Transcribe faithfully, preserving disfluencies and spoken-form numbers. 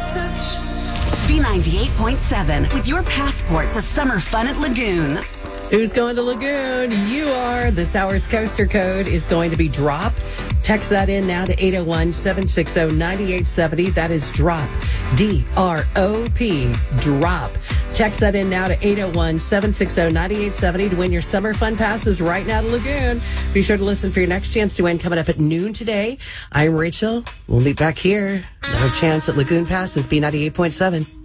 B ninety-eight point seven with your passport to summer fun at Lagoon. Who's going to Lagoon? You are. This hour's coaster code is going to be DROP. Text that in now to eight oh one, seven six oh, nine eight seven oh. That is DROP. D R O P. DROP. Text that in now to eight oh one, seven six oh, nine eight seven oh to win your summer fun passes right now to Lagoon. Be sure to listen for your next chance to win coming up at noon today. I'm Rachel. We'll meet back here. Another chance at Lagoon Passes, B ninety-eight point seven.